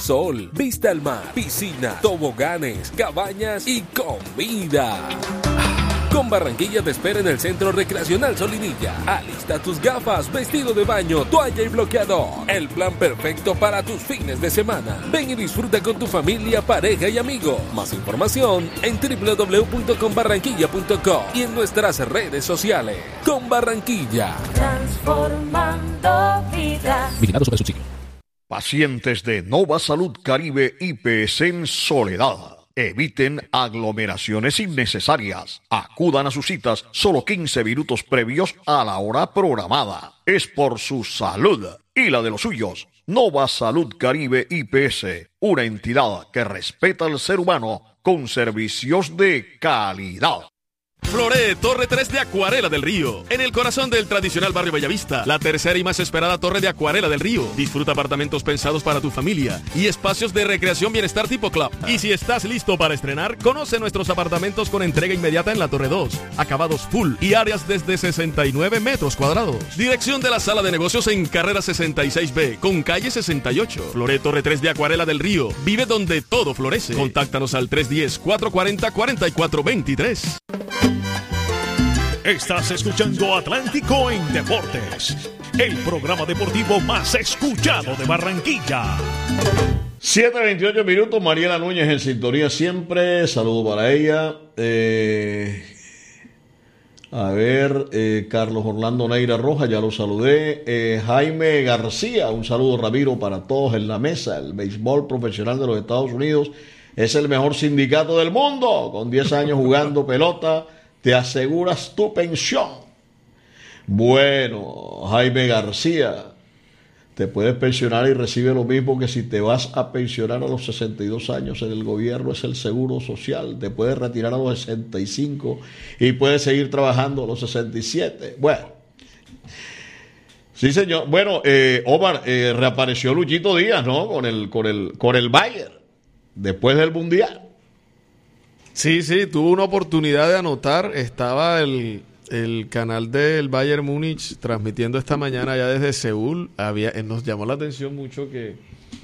sol, vista al mar, piscina, toboganes, cabañas y comida. Con Barranquilla te espera en el Centro Recreacional Solinilla. Alista tus gafas, vestido de baño, toalla y bloqueador. El plan perfecto para tus fines de semana. Ven y disfruta con tu familia, pareja y amigos. Más información en www.conbarranquilla.com y en nuestras redes sociales. Con Barranquilla. Transformando vidas. Vigilado Supersubsidio. Pacientes de Nova Salud Caribe IPS en Soledad. Eviten aglomeraciones innecesarias. Acudan a sus citas solo 15 minutos previos a la hora programada. Es por su salud y la de los suyos. Nova Salud Caribe IPS, una entidad que respeta al ser humano con servicios de calidad. Floré, Torre 3 de Acuarela del Río. En el corazón del tradicional barrio Bellavista, la tercera y más esperada torre de Acuarela del Río. Disfruta apartamentos pensados para tu familia y espacios de recreación bienestar tipo club. Y si estás listo para estrenar, conoce nuestros apartamentos con entrega inmediata en la Torre 2. Acabados full y áreas desde 69 metros cuadrados. Dirección de la sala de negocios en carrera 66B con calle 68. Floré, Torre 3 de Acuarela del Río. Vive donde todo florece. Contáctanos al 310-440-4423. Estás escuchando Atlántico en Deportes, el programa deportivo más escuchado de Barranquilla. 7:28 minutos, Mariela Núñez en sintonía siempre, saludo para ella. Carlos Orlando Neira Rojas, ya lo saludé. Jaime García, un saludo Ramiro para todos en la mesa. El béisbol profesional de los Estados Unidos es el mejor sindicato del mundo, con 10 años jugando pelota. Te aseguras tu pensión. Bueno, Jaime García, te puedes pensionar y recibe lo mismo que si te vas a pensionar a los 62 años en el gobierno, es el seguro social. Te puedes retirar a los 65 y puedes seguir trabajando a los 67. Bueno, sí señor. Bueno, Omar, reapareció Luchito Díaz, ¿no? Con el Bayern, después del Mundial. Sí, tuvo una oportunidad de anotar. Estaba el canal del Bayern Múnich transmitiendo esta mañana ya desde Seúl. Nos llamó la atención mucho que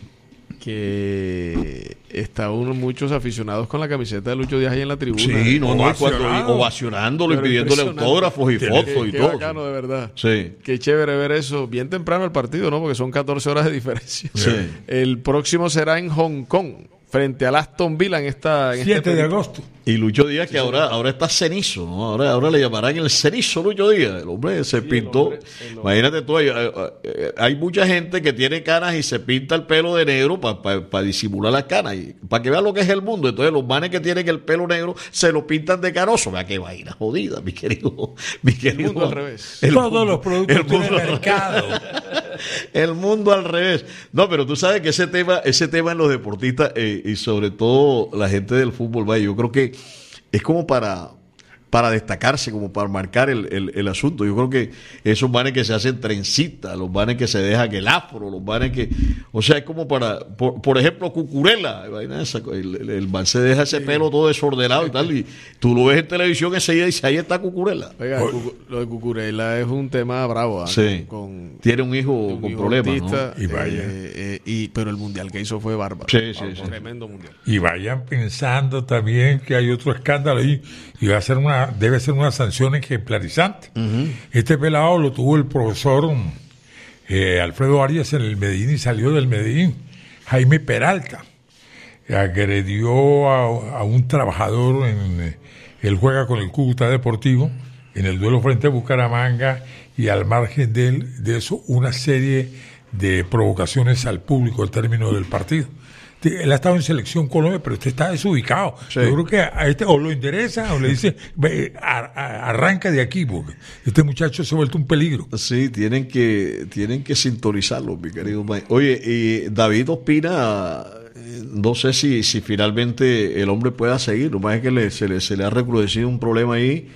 estaban muchos aficionados con la camiseta de Lucho Díaz ahí en la tribuna. Sí, ovacionándolo y pidiéndole autógrafos y fotos y todo. Qué bacano, de verdad. Sí. Qué chévere ver eso. Bien temprano el partido, ¿no? Porque son 14 horas de diferencia. Sí. El próximo será en Hong Kong, frente al Aston Villa en 7 de agosto. Y Lucho Díaz, que ahora está cenizo, ¿no? Ahora le llamarán el cenizo Lucho Díaz. El hombre se pintó. Imagínate tú, hay mucha gente que tiene canas y se pinta el pelo de negro para disimular las canas. Y para que vean lo que es el mundo. Entonces los manes que tienen el pelo negro se lo pintan de canoso. Vea qué vaina jodida, mi querido. El mundo al revés. Todos los productos del mercado. El mundo al revés. No, pero tú sabes que ese tema en los deportistas y sobre todo la gente del fútbol, vaya, yo creo que es como para destacarse, como para marcar el asunto. Yo creo que esos manes que se hacen trencitas, los manes que se dejan el afro, los manes que... O sea, es como por ejemplo, Cucurella. El man se deja ese pelo todo desordenado y tal, y tú lo ves en televisión enseguida y dices, ahí está Cucurella. Oiga, lo de Cucurella es un tema bravo. Sí. Tiene un hijo con problemas, autista, ¿no? Y vaya. Pero el mundial que hizo fue bárbaro. Sí. Tremendo mundial. Y vayan pensando también que hay otro escándalo ahí y debe ser una sanción ejemplarizante. Uh-huh. Este pelado lo tuvo el profesor Alfredo Arias en el Medellín y salió del Medellín. Jaime Peralta agredió a un trabajador él juega con el Cúcuta Deportivo en el duelo frente a Bucaramanga, y al margen de eso una serie de provocaciones al público al término del partido. Él ha estado en Selección Colombia, pero usted está desubicado. Sí. Yo creo que a este o lo interesa o le dice, arranca de aquí, porque este muchacho se ha vuelto un peligro. Sí, tienen que sintonizarlo, mi querido Mike. Oye, y David Ospina, no sé si finalmente el hombre pueda seguir. Lo más es que se le ha recrudecido un problema ahí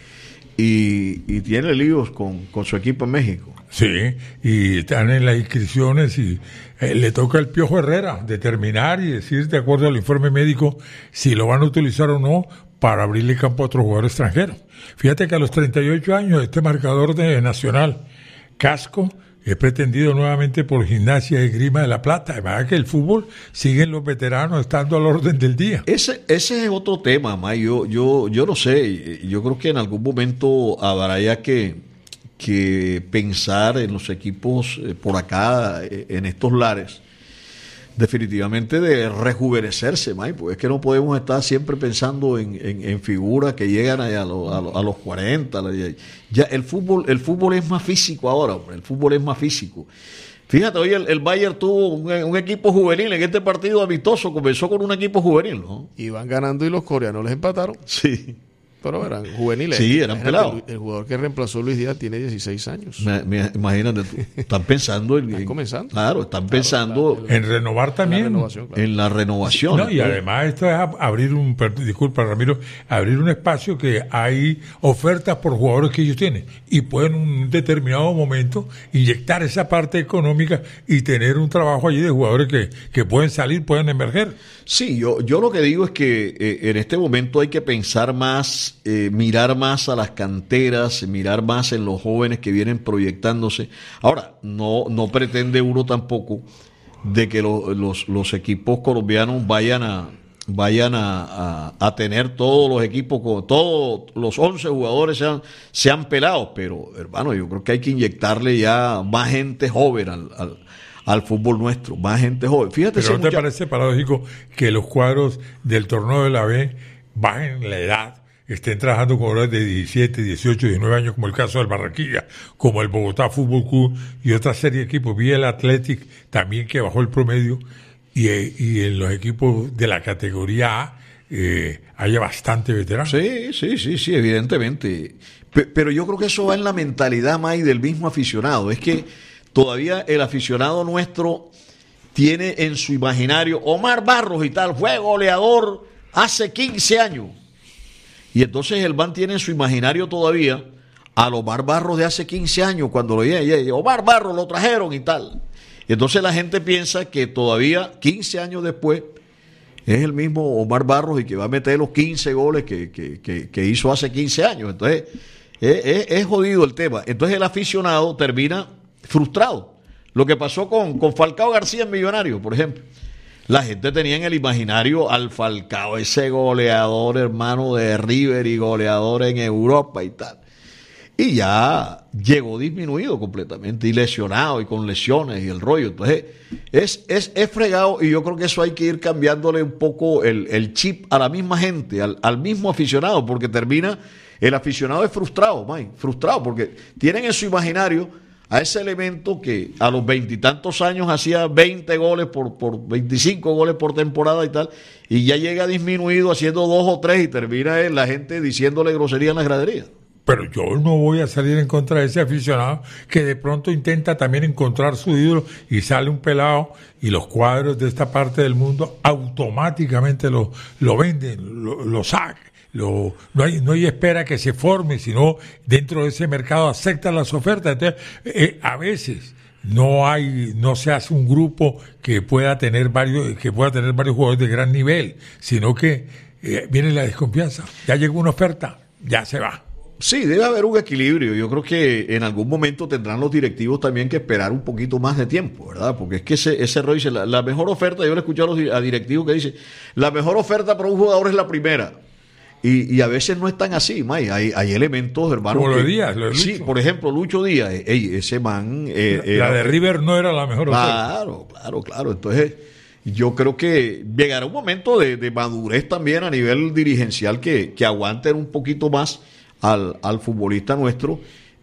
y tiene líos con su equipo en México. Sí, y están en las inscripciones y le toca al Piojo Herrera determinar y decir, de acuerdo al informe médico, si lo van a utilizar o no para abrirle campo a otro jugador extranjero. Fíjate que a los 38 años este marcador de Nacional, Casco, es pretendido nuevamente por Gimnasia y Esgrima de La Plata. Además que el fútbol siguen los veteranos estando al orden del día. Ese es otro tema, May. Yo no sé, yo creo que en algún momento habrá ya que pensar en los equipos por acá, en estos lares, definitivamente de rejuvenecerse, May, pues es que no podemos estar siempre pensando en figuras que llegan a los 40. Ya el fútbol es más físico ahora, hombre, el fútbol es más físico. Fíjate, hoy el Bayern tuvo un equipo juvenil en este partido amistoso, comenzó con un equipo juvenil, ¿no? Iban ganando y los coreanos les empataron. Sí. Pero eran juveniles. Sí, eran pelados. El jugador que reemplazó a Luis Díaz tiene 16 años. Imagínate tú. Están pensando Están comenzando. Claro, están pensando en renovar también. En la renovación. No, y además esto es abrir disculpa Ramiro, abrir un espacio que hay ofertas por jugadores que ellos tienen y pueden en un determinado momento inyectar esa parte económica y tener un trabajo allí de jugadores que pueden salir, pueden emerger. Sí, yo lo que digo es que en este momento hay que pensar más, mirar más a las canteras, mirar más en los jóvenes que vienen proyectándose. Ahora, no pretende uno tampoco de que los equipos colombianos vayan a tener todos los equipos, todos los 11 jugadores sean pelados, pero hermano, yo creo que hay que inyectarle ya más gente joven al fútbol nuestro, más gente joven. Fíjate, pero ¿no te parece paradójico que los cuadros del torneo de la B bajen la edad, estén trabajando con jugadores de 17, 18, 19 años, como el caso del Barranquilla, como el Bogotá Fútbol Club y otra serie de equipos, vi el Athletic también que bajó el promedio, y en los equipos de la categoría A haya bastante veteranos? Sí, evidentemente. Pero yo creo que eso va en la mentalidad, May, del mismo aficionado. Es que todavía el aficionado nuestro tiene en su imaginario Omar Barros y tal, fue goleador hace 15 años. Y entonces el man tiene en su imaginario todavía al Omar Barros de hace 15 años, cuando Omar Barros lo trajeron y tal. Y entonces la gente piensa que todavía 15 años después es el mismo Omar Barros y que va a meter los 15 goles que hizo hace 15 años. Entonces es jodido el tema. Entonces el aficionado termina frustrado. Lo que pasó con Falcao García en Millonarios, por ejemplo. La gente tenía en el imaginario al Falcao, ese goleador hermano de River y goleador en Europa y tal. Y ya llegó disminuido completamente y lesionado y con lesiones y el rollo. Entonces es fregado, y yo creo que eso hay que ir cambiándole un poco el chip a la misma gente, al mismo aficionado, porque termina, el aficionado es frustrado, Mike, frustrado porque tienen en su imaginario a ese elemento que a los 20 y tantos años hacía 20 goles por 25 goles por temporada y tal, y ya llega disminuido haciendo 2 o 3 y termina la gente diciéndole grosería en las graderías. Pero yo no voy a salir en contra de ese aficionado que de pronto intenta también encontrar su ídolo y sale un pelado y los cuadros de esta parte del mundo automáticamente lo venden, lo sacan. No hay espera que se forme, sino dentro de ese mercado aceptan las ofertas. Entonces, a veces no se hace un grupo que pueda tener varios jugadores de gran nivel, sino que viene la desconfianza. Ya llegó una oferta, ya se va. Sí, debe haber un equilibrio. Yo creo que en algún momento tendrán los directivos también que esperar un poquito más de tiempo, ¿verdad? Porque es que ese rollo dice, la mejor oferta, yo le he escuchado a directivos que dicen, la mejor oferta para un jugador es la primera. Y a veces no es tan así, May. Hay elementos, hermano. Como lo de Díaz, lo de Lucho. Sí, por ejemplo, Lucho Díaz, ese man. La de River no era la mejor oferta. Claro. Entonces, yo creo que llegará un momento de madurez también a nivel dirigencial que aguanten un poquito más al futbolista nuestro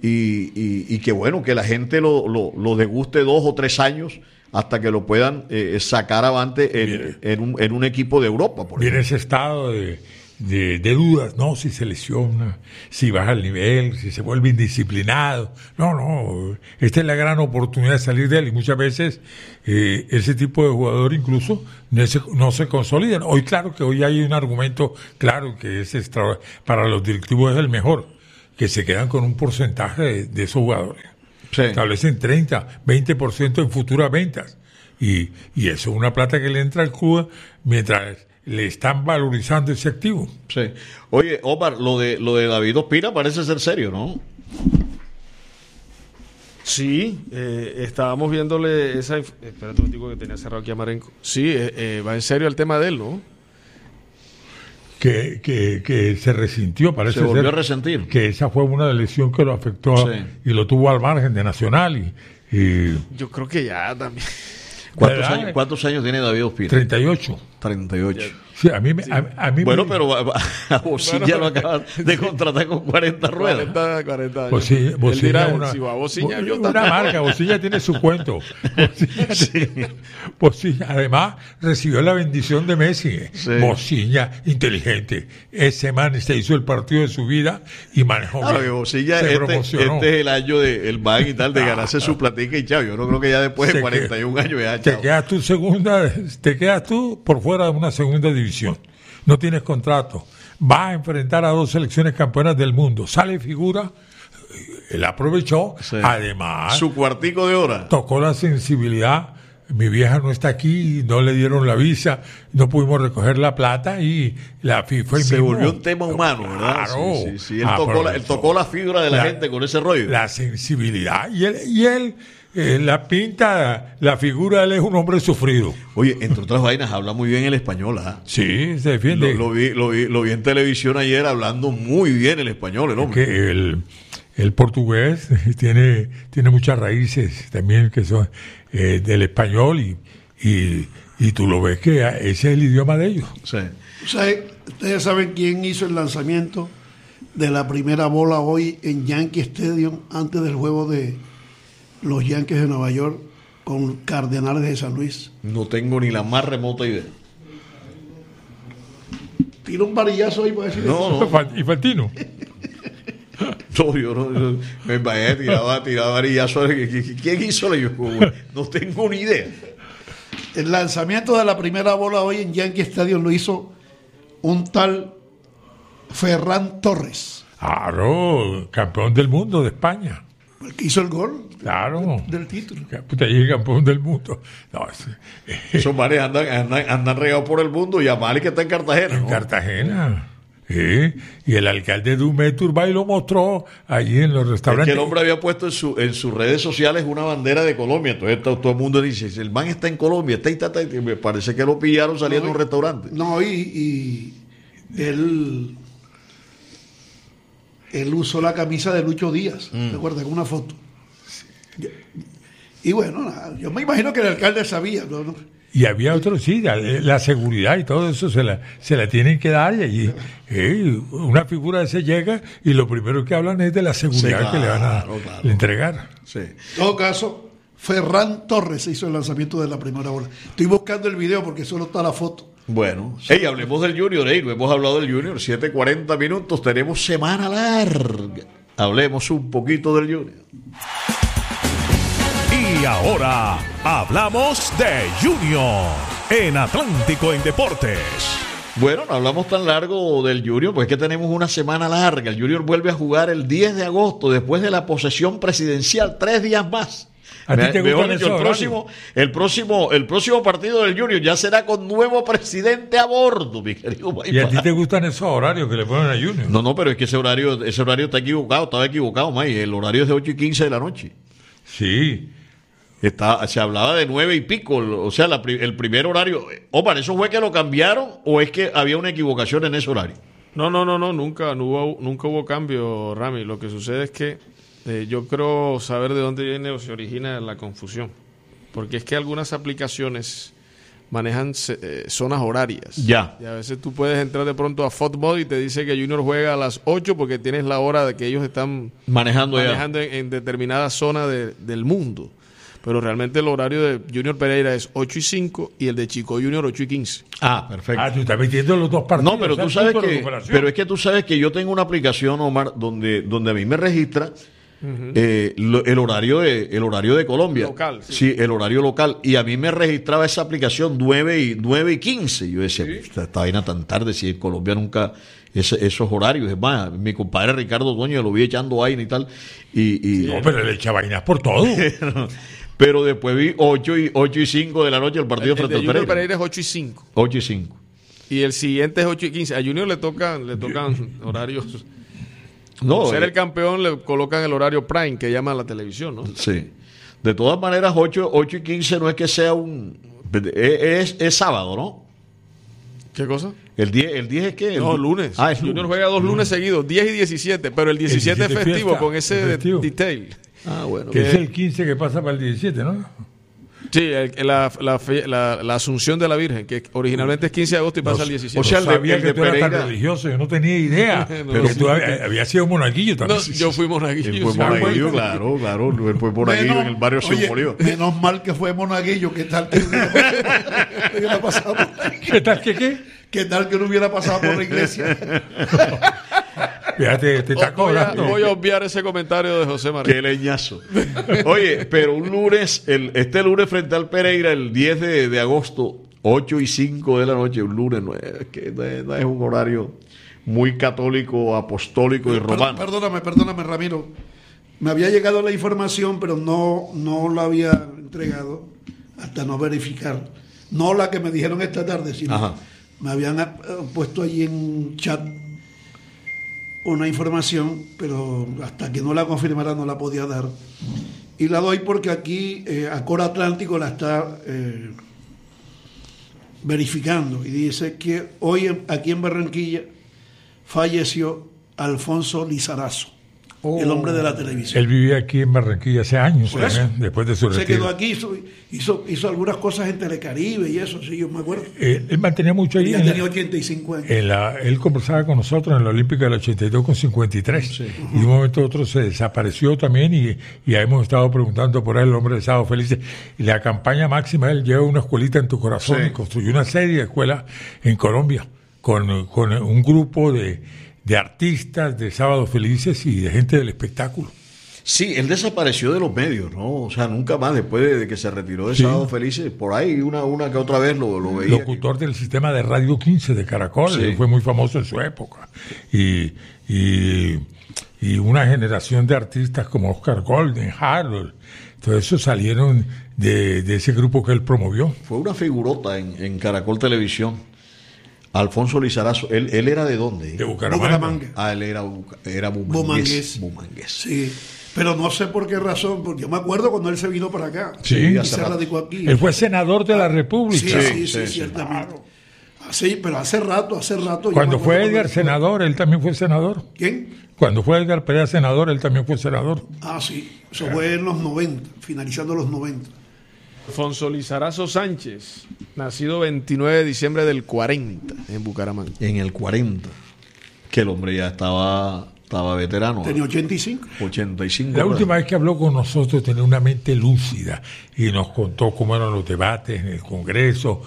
y que bueno, que la gente lo deguste 2 o 3 años hasta que lo puedan sacar avante en un equipo de Europa. Viene ese estado de dudas, no, si se lesiona, si baja el nivel, si se vuelve indisciplinado. No, esta es la gran oportunidad de salir de él, y muchas veces ese tipo de jugador incluso no se consolidan. Hoy hay un argumento claro que es para los directivos es el mejor, que se quedan con un porcentaje de esos jugadores. Sí. Establecen 30, 20% en futuras ventas, y eso es una plata que le entra al club mientras le están valorizando ese activo. Sí. Oye, Omar, lo de David Ospina parece ser serio, ¿no? Sí, estábamos viéndole esa... Espérate un momento que tenía cerrado aquí a Marenco. Sí, va en serio el tema de él, ¿no? Que se resintió, parece Se volvió ser a resentir. que esa fue una lesión que lo afectó Sí. y lo tuvo al margen de Nacional y Yo creo que ya también. ¿verdad? ¿Cuántos años tiene David Ospina? 38. 38. Sí, a mí Bueno, me- pero a Bocilla lo acaban de contratar con 40 ruedas. 40 años. Bocilla Él dirá, una, si va a Bocilla, yo una también. marca, Bocilla tiene su cuento. Bocilla, además, recibió la bendición de Messi. Sí. Bocilla, inteligente. Ese man se hizo el partido de su vida y manejó Claro, bien. que Bocilla, Se este promocionó. es el año del man y tal, de ganarse su platica y chao. Yo no creo que ya después de Se 41 años ya, te chao. quedas tú por fuera de una segunda división. No tienes contrato. Vas a enfrentar a 2 selecciones campeonas del mundo. Sale figura. Él aprovechó. Sí. Además, Su cuartico de hora. tocó la sensibilidad. Mi vieja no está aquí, no le dieron la visa, no pudimos recoger la plata y la FIFA Se mismo- volvió un tema humano, ¿verdad? Claro. Sí. Él tocó la fibra de la gente con ese rollo. La sensibilidad. Y él la pinta, la figura de él es un hombre sufrido. Oye, entre otras vainas, habla muy bien el español, ¿ah? Sí, se defiende. Lo vi en televisión ayer hablando muy bien el español, el hombre. Que el portugués tiene muchas raíces también que son del español y tú lo ves que ese es el idioma de ellos. Sí. Ustedes saben quién hizo el lanzamiento de la primera bola hoy en Yankee Stadium antes del juego de los Yankees de Nueva York con Cardenales de San Luis. No tengo ni la más remota idea. Tira un varillazo ahí para decir No, eso. no. Y Fantino. No, yo no. Me vaya tiraba varillazo. ¿Quién hizo yo? No tengo ni idea. El lanzamiento de la primera bola hoy en Yankee Stadium lo hizo un tal Ferran Torres, Claro, campeón del mundo de España. el que hizo el gol Claro. del título. Puta, y el campeón del mundo. No, Esos mares andan regados por el mundo y Amali que está en Cartagena. en ¿no? Cartagena. Sí. Y el alcalde Dumé Turbay lo mostró allí en los Es restaurantes. que el hombre había puesto en sus redes sociales una bandera de Colombia. Entonces todo el mundo dice, el man está en Colombia, está y me parece que lo pillaron saliendo de un restaurante. No, y él usó la camisa de Lucho Díaz, ¿te acuerdas? Con una foto. Y bueno, nada, yo me imagino que el alcalde sabía, ¿no? Y había otros, sí, la seguridad y todo eso se la tienen que dar. Y allí una figura de ese llega y lo primero que hablan es de la seguridad Sí, que le van a claro. entregar. Sí. En todo caso, Ferran Torres hizo el lanzamiento de la primera bola. Estoy buscando el video porque solo está la foto. Bueno, hablemos del Junior, no hemos hablado del Junior, 7:40 minutos, tenemos semana larga. Hablemos un poquito del Junior. Y ahora hablamos de Junior en Atlántico en Deportes. Bueno, no hablamos tan largo del Junior, pues es que tenemos una semana larga. El Junior vuelve a jugar el 10 de agosto, después de la posesión presidencial, 3 días más. ¿A ti te Mejor gustan dicho, esos el próximo partido del Junior ya será con nuevo presidente a bordo, mi querido ¿Y a ti Maypa. te gustan esos horarios que le ponen a Junior? No, pero es que ese horario está equivocado, estaba equivocado, May. El horario es de 8:15 de la noche. Sí. Se hablaba de 9 y pico, o sea, el primer horario. Omar, ¿eso fue que lo cambiaron o es que había una equivocación en ese horario? No, nunca hubo cambio, Rami. Lo que sucede es que yo creo saber de dónde viene o se origina la confusión. Porque es que algunas aplicaciones manejan zonas horarias. Ya. Y a veces tú puedes entrar de pronto a Football y te dice que Junior juega a las 8 porque tienes la hora de que ellos están Manejando en determinada zona del mundo. Pero realmente el horario de Junior Pereira es 8:05 y el de Chico Junior 8:15. Ah, perfecto. Ah, tú estás metiendo los dos partidos. No, pero o sea, tú sabes punto de que, recuperación. pero es que tú sabes que yo tengo una aplicación, Omar, donde a mí me registra el horario de Colombia. Local, sí. Sí, el horario local. Y a mí me registraba esa aplicación 9:15. Yo decía, esta vaina tan tarde, si en Colombia nunca esos horarios. Es más, mi compadre Ricardo Doño lo vi echando vaina y tal. No, pero le echa vainas por todo. Pero después vi 8:05 de la noche el partido El de frente al Junior Pereira. Pereira es 8:05. 8:05. Y el siguiente es 8:15. A Junior le tocan horarios. No, Por ser el campeón le colocan el horario prime que llama la televisión, ¿no? Sí. De todas maneras, 8:15 no es que sea es sábado, ¿no? ¿Qué cosa? ¿El 10 es qué? No, lunes. Ah, es Junior lunes. juega 2 lunes seguidos, 10 y 17, pero el 17 es 17 festivo fiesta, con ese es festivo. detail. Ah, bueno. Que es el 15 que pasa para el 17, ¿no? Sí, la Asunción de la Virgen, que originalmente es 15 de agosto y pasa al 17. o sea, No sabía el de que tú eras tan Pereira- religioso, yo no tenía idea. Pero tú habías sido monaguillo No, también. yo fui monaguillo. Él fue sí. monaguillo, claro. Él fue monaguillo en el barrio oye, Simbolío. menos mal que fue monaguillo, ¿qué tal que no hubiera pasado por, ¿Qué tal qué? qué tal que no hubiera pasado por la iglesia? Fíjate, te está cobrando. Voy a obviar ese comentario de José María. Qué leñazo. Oye, pero un lunes, este lunes frente al Pereira, el 10 de agosto, 8:05 de la noche, un lunes, no es un horario muy católico, apostólico y romano. Perdóname, Ramiro. Me había llegado la información, pero no la había entregado hasta no verificar. No la que me dijeron esta tarde, sino Ajá. me habían puesto allí en chat una información, pero hasta que no la confirmara no la podía dar. Y la doy porque aquí Acor Atlántico la está verificando y dice que hoy aquí en Barranquilla falleció Alfonso Lizarazo, el hombre de la televisión. Él vivía aquí en Barranquilla hace años, Por eso. después de su Se retiro. quedó aquí, hizo algunas cosas en Telecaribe y eso, sí, yo me acuerdo. Él mantenía mucho ahí. Ya tenía 85 años. Él conversaba con nosotros en la Olímpica del 82 con 53. Y de un momento a otro se desapareció también y hemos estado preguntando por él, el hombre de Sábado Felices. Y la campaña máxima, él lleva una escuelita en tu corazón y construyó una serie de escuelas en Colombia con un grupo de artistas de Sábados Felices y de gente del espectáculo. Sí, él desapareció de los medios, ¿no? O sea, nunca más, después de que se retiró de Sí. Sábado Felices, por ahí una que otra vez lo veía. Locutor del sistema de Radio 15 de Caracol, Sí. él fue muy famoso en su época. Y una generación de artistas como Oscar Golden, Harold, todo eso salieron de ese grupo que él promovió. Fue una figurota en Caracol Televisión. Alfonso Lizarazo, ¿él era de dónde? De Bucaramanga. Ah, él era bumangués. Bumangués. Sí, pero no sé por qué razón, porque yo me acuerdo cuando él se vino para acá. Sí, y hace se rato. radicó aquí. Él fue senador de la República. Sí, ciertamente. Sí, pero hace rato. yo Cuando me fue acuerdo Edgar cuando- senador, él también fue senador. ¿Quién? Cuando fue Edgar Perea senador, él también fue senador. Ah, sí, eso fue en los 90, finalizando los 90. Alfonso Lizarazo Sánchez, nacido 29 de diciembre del 40 en Bucaramanga. En el 40, que el hombre ya estaba veterano. Tenía 85. 85. La última vez que habló con nosotros tenía una mente lúcida y nos contó cómo eran los debates en el Congreso.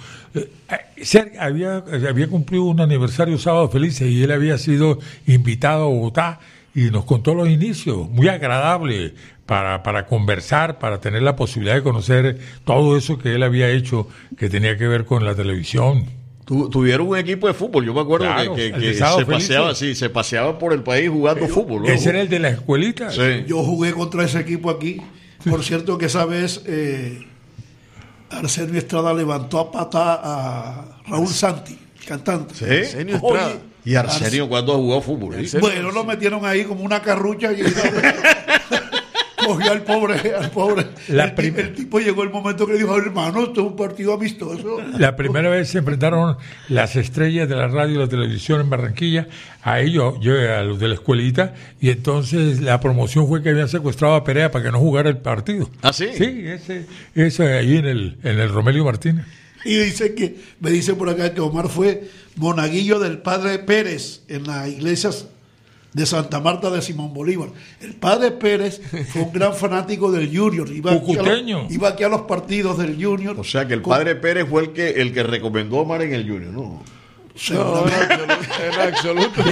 Había cumplido un aniversario Sábado Felices y él había sido invitado a Bogotá y nos contó los inicios, muy agradable para conversar, para tener la posibilidad de conocer todo eso que él había hecho que tenía que ver con la televisión. Tuvieron un equipo de fútbol, yo me acuerdo Claro, que el de Sábado se paseaba por el país jugando fútbol. ¿no? Ese era el de la escuelita. Sí. Yo jugué contra ese equipo aquí. Por cierto que esa vez Arsenio Estrada levantó a patada a Raúl Santi, el cantante. ¿Sí? Arsenio Estrada. Oye, ¿Y Arsenio cuándo ha jugado fútbol? ¿sí? bueno, lo metieron ahí como una carrucha y cogió al pobre. El tipo llegó el momento que le dijo, hermano, esto es un partido amistoso. La primera vez se enfrentaron las estrellas de la radio y la televisión en Barranquilla a ellos, a los de la escuelita, y entonces la promoción fue que habían secuestrado a Perea para que no jugara el partido. ¿Ah, sí? Sí, ese ahí en el Romelio Martínez. Y me dicen por acá que Omar fue monaguillo del padre Pérez en las iglesias de Santa Marta de Simón Bolívar. El padre Pérez fue un gran fanático del Junior. Iba aquí a los partidos del Junior. O sea que el padre Pérez fue el que recomendó a Omar en el Junior, ¿no? No, en absoluto.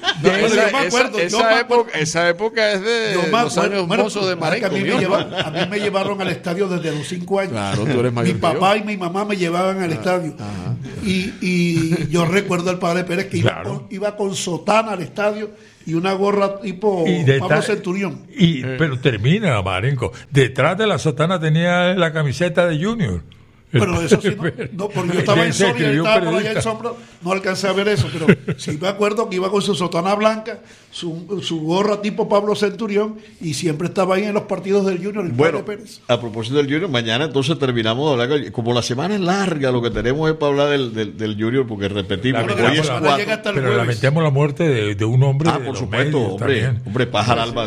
Esa época es de los años mozos de Marenco. A mí me llevaron al estadio desde los 5 años. Claro, tú eres mayor Mi que yo. papá y mi mamá me llevaban al estadio. Y yo recuerdo al padre Pérez que iba con sotana al estadio y una gorra tipo Pablo Centurión. Pero termina, Marenco. Detrás de la sotana tenía la camiseta de Junior. Pero eso sí, no, porque yo estaba en Soria, él estaba por allá en sombra, no alcancé a ver eso, pero sí me acuerdo que iba con su sotana blanca, su gorra tipo Pablo Centurión, y siempre estaba ahí en los partidos del Junior, el Bueno, Padre Pérez. a propósito del Junior, mañana entonces terminamos de hablar, como la semana es larga, lo que tenemos es para hablar del Junior, porque repetimos, hoy es 4. Pero lamentemos la muerte de un hombre. Ah, por supuesto, hombre, Pájaro Alba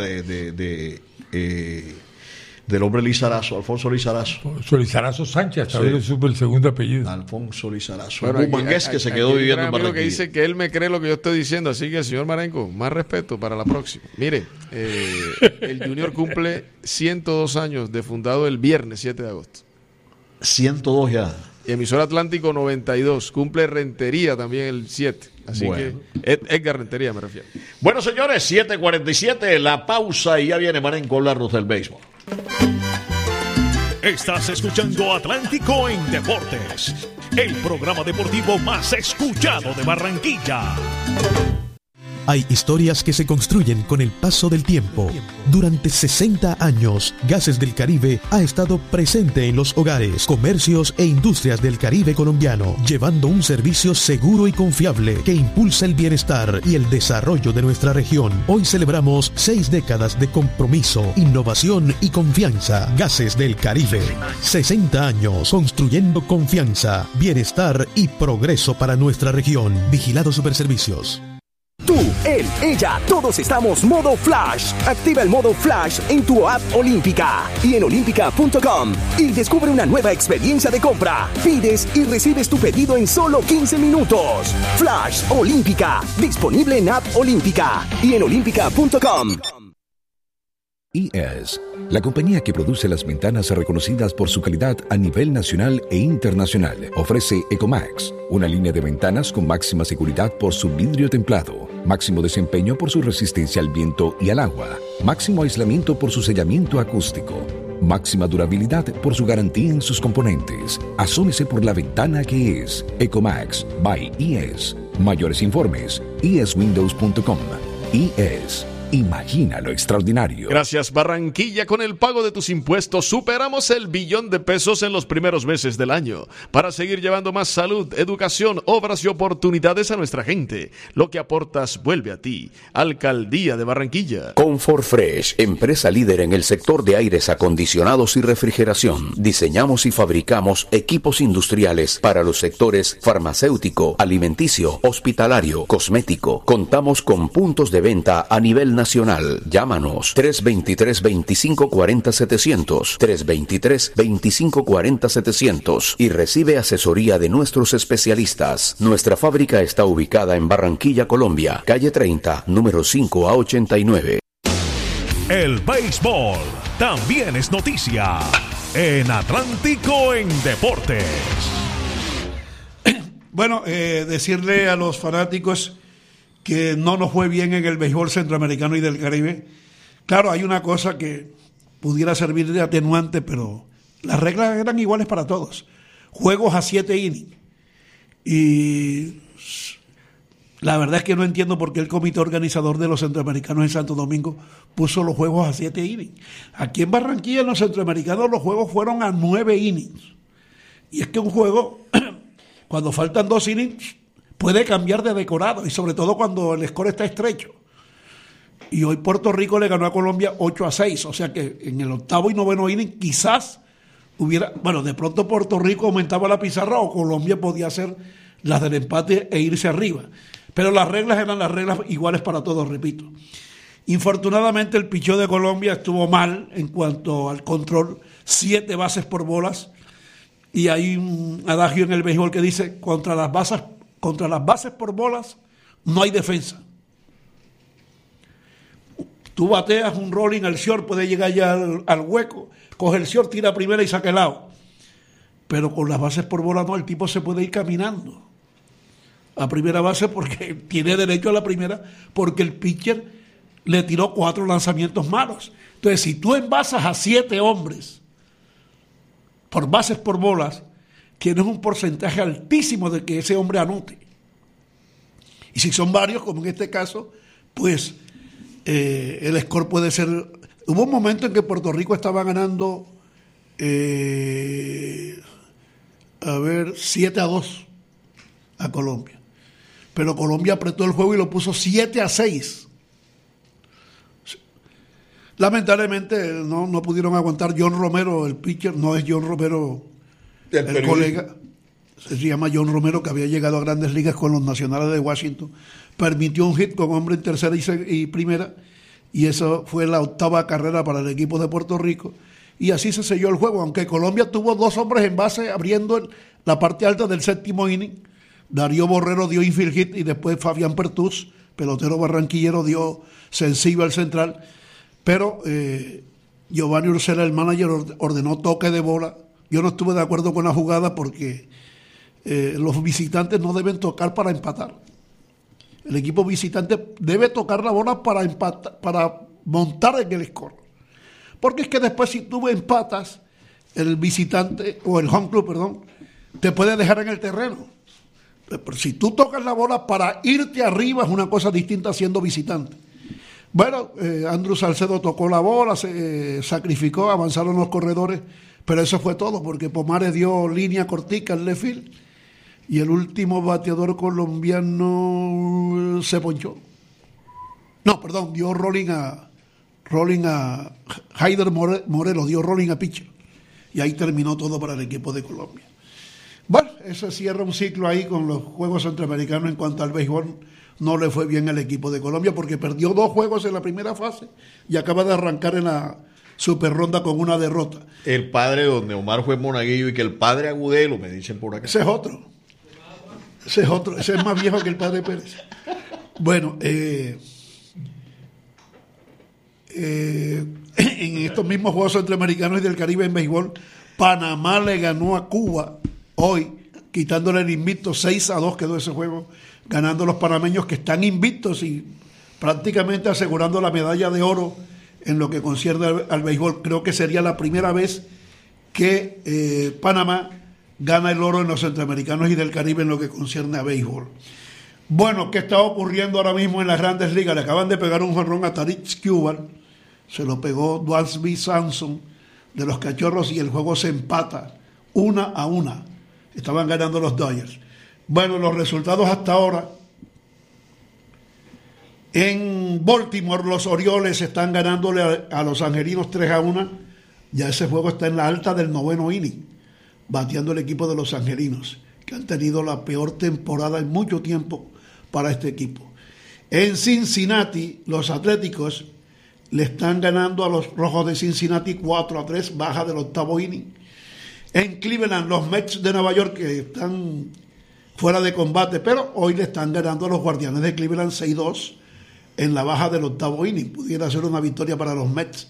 del hombre Lizarazo, Alfonso Lizarazo. Lizarazo Sánchez, tal vez supe el segundo apellido. Alfonso Lizarazo. Bueno, un bumangués que se quedó viviendo en Barranquilla. Que dice que él me cree lo que yo estoy diciendo, así que, señor Marenco, más respeto para la próxima. Mire, el Junior cumple 102 años de fundado el viernes 7 de agosto. 102 ya. Y Emisor Atlántico 92, cumple Rentería también el 7. Así Bueno. que Edgar Rentería me refiero. Bueno, señores, 7:47, la pausa y ya viene Marenco la ruta del béisbol. Estás escuchando Atlántico en Deportes, el programa deportivo más escuchado de Barranquilla. Hay historias que se construyen con el paso del tiempo. Durante 60 años, Gases del Caribe ha estado presente en los hogares, comercios e industrias del Caribe colombiano, llevando un servicio seguro y confiable que impulsa el bienestar y el desarrollo de nuestra región. Hoy celebramos 6 décadas de compromiso, innovación y confianza. Gases del Caribe. 60 años construyendo confianza, bienestar y progreso para nuestra región. Vigilado Superservicios. Tú, él, ella, todos estamos modo Flash. Activa el modo Flash en tu app Olímpica y en olímpica.com y descubre una nueva experiencia de compra. Pides y recibes tu pedido en solo 15 minutos. Flash Olímpica, disponible en app Olímpica y en olímpica.com. IES, la compañía que produce las ventanas reconocidas por su calidad a nivel nacional e internacional, ofrece Ecomax, una línea de ventanas con máxima seguridad por su vidrio templado, máximo desempeño por su resistencia al viento y al agua, máximo aislamiento por su sellamiento acústico, máxima durabilidad por su garantía en sus componentes. Asómese por la ventana que es Ecomax by IES. Mayores informes, ieswindows.com. IES. Imagina lo extraordinario. Gracias, Barranquilla. Con el pago de tus impuestos superamos el $1 billón en los primeros meses del año para seguir llevando más salud, educación, obras y oportunidades a nuestra gente. Lo que aportas vuelve a ti. Alcaldía de Barranquilla. Comfort Fresh, empresa líder en el sector de aires acondicionados y refrigeración. Diseñamos y fabricamos equipos industriales para los sectores farmacéutico, alimenticio, hospitalario, cosmético. Contamos con puntos de venta a nivel nacional. Llámanos 323-2540-700, 323-2540-700 y recibe asesoría de nuestros especialistas. Nuestra fábrica está ubicada en Barranquilla, Colombia, calle 30, número 5 a 89. El béisbol también es noticia en Atlántico en Deportes. Bueno, decirle a los fanáticos que no nos fue bien en el béisbol centroamericano y del Caribe. Claro, hay una cosa que pudiera servir de atenuante, pero las reglas eran iguales para todos. Juegos a 7 innings. Y la verdad es que no entiendo por qué el comité organizador de los centroamericanos en Santo Domingo puso los juegos a 7 innings. Aquí en Barranquilla, en los centroamericanos, los juegos fueron a 9 innings. Y es que un juego, cuando faltan 2 innings, puede cambiar de decorado, y sobre todo cuando el score está estrecho. Y hoy Puerto Rico le ganó a Colombia 8-6, o sea que en el 8º y 9º inning quizás hubiera, bueno, de pronto Puerto Rico aumentaba la pizarra o Colombia podía hacer las del empate e irse arriba. Pero las reglas eran las reglas iguales para todos, repito. Infortunadamente el picheo de Colombia estuvo mal en cuanto al control, 7 bases por bolas, y hay un adagio en el béisbol que dice, contra las bases por bolas no hay defensa. Tú bateas un rolling al short, puede llegar ya al hueco, coge el short, tira primera y saca el out. Pero con las bases por bolas no, el tipo se puede ir caminando a primera base porque tiene derecho a la primera, porque el pitcher le tiró 4 lanzamientos malos. Entonces, si tú envasas a 7 hombres por bases por bolas, tienes un porcentaje altísimo de que ese hombre anote. Y si son varios, como en este caso, pues el score puede ser... Hubo un momento en que Puerto Rico estaba ganando 7-2 a Colombia. Pero Colombia apretó el juego y lo puso 7-6. Lamentablemente no pudieron aguantar. John Romero, el pitcher, no es John Romero el colega, se llama John Romero, que había llegado a Grandes Ligas con los Nacionales de Washington, permitió un hit con hombre en tercera y primera, y eso fue la 8ª carrera para el equipo de Puerto Rico, y así se selló el juego, aunque Colombia tuvo 2 hombres en base abriendo la parte alta del 7º inning. Darío Borrero dio infield hit y después Fabián Pertús, pelotero barranquillero, dio sencillo al central, pero Giovanni Ursela, el manager, ordenó toque de bola. Yo no estuve de acuerdo con la jugada porque los visitantes no deben tocar para empatar. El equipo visitante debe tocar la bola para empatar, para montar en el score. Porque es que después, si tú empatas, el visitante, o el home club, perdón, te puede dejar en el terreno. Pero si tú tocas la bola para irte arriba, es una cosa distinta siendo visitante. Bueno, Andrew Salcedo tocó la bola, se sacrificó, avanzaron los corredores, pero eso fue todo, porque Pomares dio línea cortica al left field y el último bateador colombiano se ponchó. No, perdón, dio rolling a Haider Morelos, dio rolling a pitcher. Y ahí terminó todo para el equipo de Colombia. Bueno, eso cierra un ciclo ahí con los Juegos Centroamericanos en cuanto al béisbol. No le fue bien al equipo de Colombia porque perdió 2 juegos en la primera fase y acaba de arrancar en la super ronda con una derrota. El padre donde Omar fue monaguillo y que el padre Agudelo, me dicen por acá. Ese es otro. Ese es más viejo que el padre Pérez. Bueno, en estos mismos Juegos Centroamericanos y del Caribe en béisbol, Panamá le ganó a Cuba hoy, quitándole el invicto. 6-2 quedó ese juego, ganando los panameños, que están invictos y prácticamente asegurando la medalla de oro en lo que concierne al béisbol. Creo que sería la primera vez que Panamá gana el oro en los Centroamericanos y del Caribe en lo que concierne a béisbol. Bueno, ¿qué está ocurriendo ahora mismo en las Grandes Ligas? Le acaban de pegar un jonrón a Tariq Skubal, se lo pegó Dwasby Samson de los Cachorros y el juego se empata 1-1. Estaban ganando los Dodgers. Bueno, los resultados hasta ahora: en Baltimore los Orioles están ganándole a los Angelinos 3-1. Ya ese juego está en la alta del 9º inning, bateando el equipo de los Angelinos, que han tenido la peor temporada en mucho tiempo para este equipo. En Cincinnati, los Atléticos le están ganando a los Rojos de Cincinnati 4-3, baja del 8º inning. En Cleveland, los Mets de Nueva York, que están fuera de combate, pero hoy le están ganando a los Guardianes de Cleveland 6-2 en la baja del 8º inning. Pudiera ser una victoria para los Mets,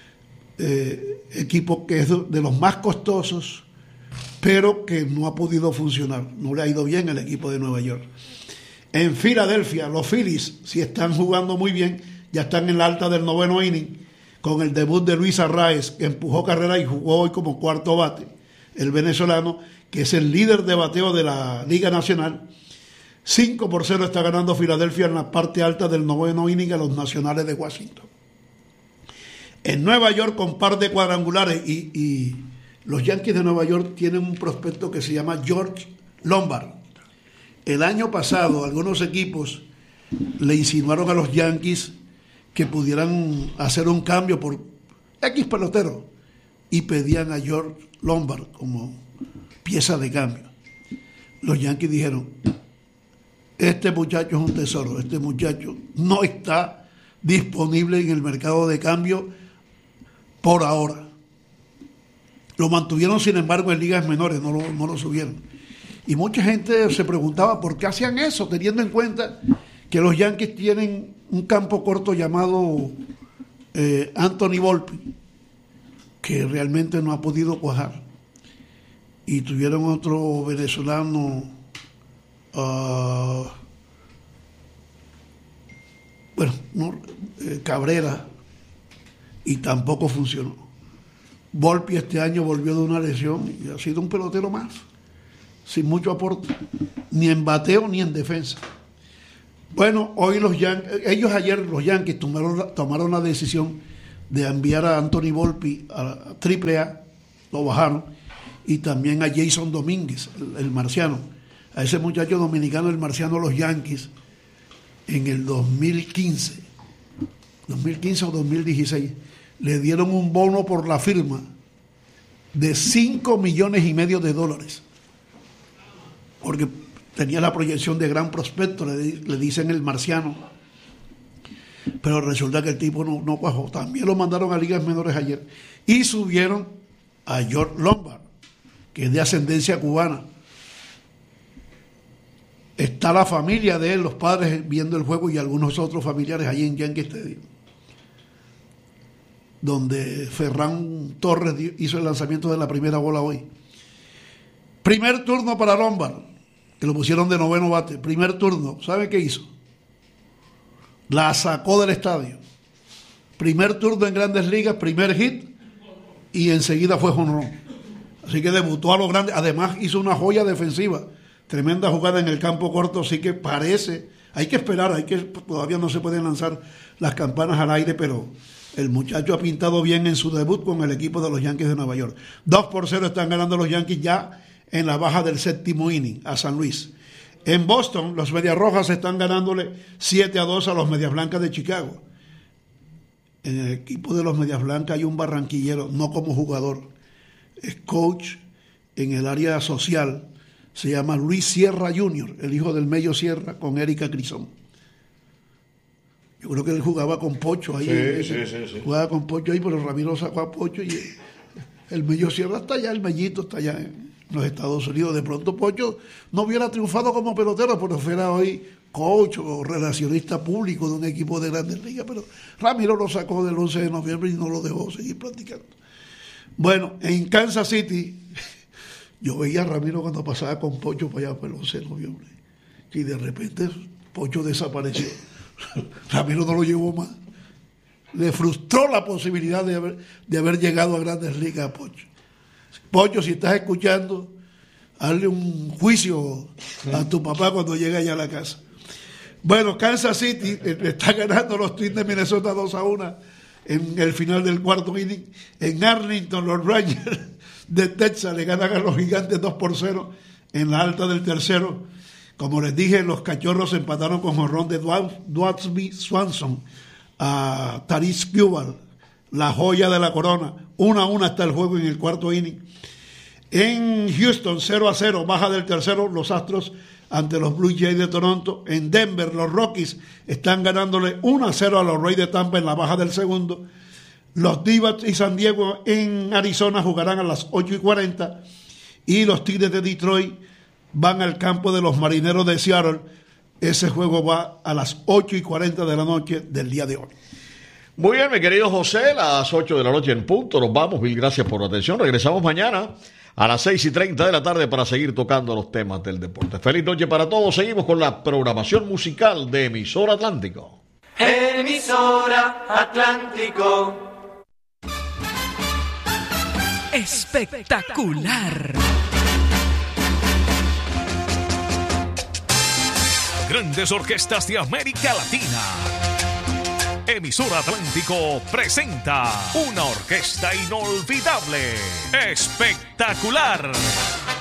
equipo que es de los más costosos, pero que no ha podido funcionar. No le ha ido bien al equipo de Nueva York. En Filadelfia, los Phillies sí están jugando muy bien, ya están en la alta del 9º inning, con el debut de Luis Arraez, que empujó carrera y jugó hoy como cuarto bate, el venezolano, que es el líder de bateo de la Liga Nacional. 5-0 está ganando Filadelfia en la parte alta del 9º inning a los Nacionales de Washington. En Nueva York, con par de cuadrangulares, y los Yankees de Nueva York tienen un prospecto que se llama George Lombard. El año pasado algunos equipos le insinuaron a los Yankees que pudieran hacer un cambio por X pelotero y pedían a George Lombard como pieza de cambio. Los Yankees dijeron: este muchacho es un tesoro, este muchacho no está disponible en el mercado de cambio por ahora. Lo mantuvieron, sin embargo, en ligas menores, no lo subieron. Y mucha gente se preguntaba por qué hacían eso, teniendo en cuenta que los Yankees tienen un campo corto llamado Anthony Volpe, que realmente no ha podido cuajar. Y tuvieron otro venezolano, Cabrera, y tampoco funcionó. Volpe este año volvió de una lesión y ha sido un pelotero más, sin mucho aporte, ni en bateo ni en defensa. Bueno, hoy los Yankees tomaron la decisión de enviar a Anthony Volpe a AAA, lo bajaron, y también a Jason Domínguez, el marciano. A ese muchacho dominicano, el marciano, los Yankees, en el 2015 o 2016, le dieron un bono por la firma de $5,5 millones, porque tenía la proyección de gran prospecto, le dicen el marciano, pero resulta que el tipo no cuajó. También lo mandaron a ligas menores ayer y subieron a George Lombard, que es de ascendencia cubana. Está la familia de él, los padres viendo el juego y algunos otros familiares allí en Yankee Stadium, donde Ferran Torres hizo el lanzamiento de la primera bola hoy. Primer turno para Lombard, que lo pusieron de noveno bate. Primer turno, ¿sabe qué hizo? La sacó del estadio. Primer turno en Grandes Ligas, primer hit, y enseguida fue jonrón. Así que debutó a lo grande. Además hizo una joya defensiva. Tremenda jugada en el campo corto, así que parece, hay que esperar, todavía no se pueden lanzar las campanas al aire, pero el muchacho ha pintado bien en su debut con el equipo de los Yankees de Nueva York. 2-0 están ganando los Yankees ya en la baja del séptimo inning a San Luis. En Boston, los Medias Rojas están ganándole 7-2 a los Medias Blancas de Chicago. En el equipo de los Medias Blancas hay un barranquillero, no como jugador, es coach en el área social. Se llama Luis Sierra Jr., el hijo del Mello Sierra, con Erika Crisón. Yo creo que él jugaba con Pocho ahí. Sí. Jugaba con Pocho ahí, pero Ramiro sacó a Pocho y el Mello Sierra está allá, el Mellito está allá en los Estados Unidos. De pronto Pocho no hubiera triunfado como pelotero, pero fuera hoy coach o relacionista público de un equipo de Grandes Ligas. Pero Ramiro lo sacó del 11 de noviembre y no lo dejó seguir practicando. Bueno, en Kansas City... Yo veía a Ramiro cuando pasaba con Pocho para allá por el 11 de noviembre. Y de repente Pocho desapareció. Ramiro no lo llevó más. Le frustró la posibilidad de haber llegado a Grandes Ligas a Pocho. Pocho, si estás escuchando, hazle un juicio a tu papá cuando llegue allá a la casa. Bueno, Kansas City está ganando los Twins de Minnesota 2-1 en el final del cuarto inning. En Arlington, los Rangers de Texas le ganan a los Gigantes 2-0 en la alta del tercero. Como les dije, los Cachorros empataron con jonrón de Dwasby Swanson a Taris Kubal, la joya de la corona. 1-1 hasta el juego en el cuarto inning. En Houston, 0-0, baja del tercero los Astros ante los Blue Jays de Toronto. En Denver, los Rockies están ganándole 1-0 a los Rays de Tampa en la baja del segundo. Los D-backs y San Diego en Arizona jugarán a las 8:40 y los Tigres de Detroit van al campo de los Marineros de Seattle. Ese juego va a las 8:40 de la noche del día de hoy. Muy bien, mi querido José, las 8 de la noche en punto. Nos vamos, mil gracias por la atención. Regresamos mañana a las 6:30 de la tarde para seguir tocando los temas del deporte. Feliz noche para todos. Seguimos con la programación musical de Emisora Atlántico. Emisora Atlántico. Espectacular. Grandes orquestas de América Latina. Emisora Atlántico presenta una orquesta inolvidable. Espectacular.